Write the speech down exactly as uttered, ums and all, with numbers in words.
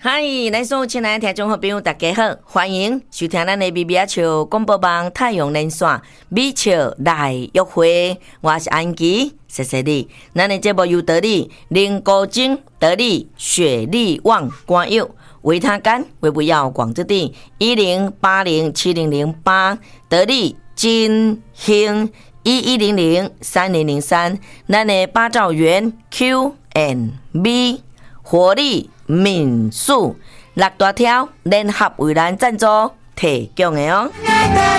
嗨，咱所有亲爱的听众朋友，大家好，欢迎收听咱的米米笑广播网太阳连线米笑来约会，我是安琪，谢谢你。咱的节目由得力林高精得力雪力旺光佑维他干微不要广之地一零八零七零零八得力金兴一一零零三零零三，咱的八兆元 Q and B 活力民宿六大条联合为咱赞助提供的哦。